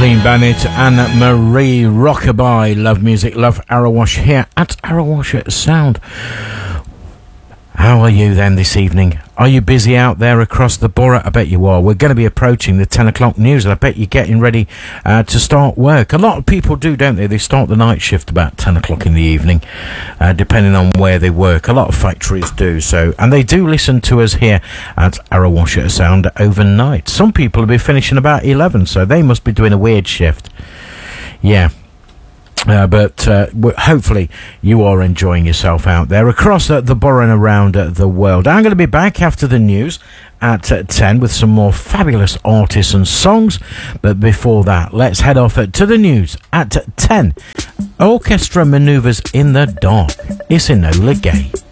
Clean Bandit and Marie Rockabye. Love music, love Arrowash here at Arrowash Sound. How are you then this evening? Are you busy out there across the borough? I bet you are. We're going to be approaching the 10 o'clock news, and I bet you're getting ready to start work. A lot of people do, don't they? They start the night shift about 10 o'clock in the evening, depending on where they work. A lot of factories do so, and they do listen to us here at Arrowash Sound overnight. Some people will be finishing about 11, so they must be doing a weird shift. Yeah. But hopefully you are enjoying yourself out there across the borough and around the world. I'm going to be back after the news at 10 with some more fabulous artists and songs. But before that, let's head off to the news at 10. Orchestra Manoeuvres in the Dark. It's Enola Gay.